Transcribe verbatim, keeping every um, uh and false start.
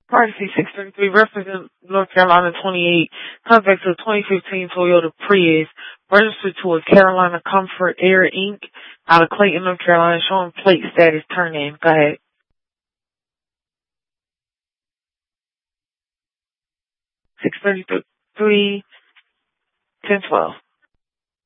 Privacy six thirty-three, reference North Carolina twenty-eight, contact to twenty fifteen Toyota Prius, registered to a Carolina Comfort Air Incorporated out of Clayton, North Carolina, showing plate status turn in. Go ahead. six thirty-three, ten twelve.